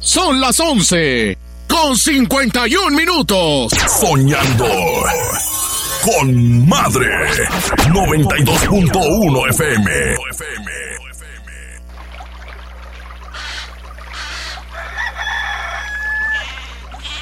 Son las 11:51. Soñando con Madre 92.1 FM.